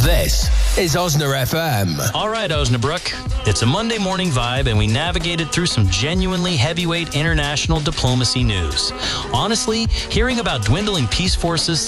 This is Osna FM. All right, Osnabrook. It's a Monday morning vibe, and we navigated through some genuinely heavyweight international diplomacy news. Honestly, hearing about dwindling peace forces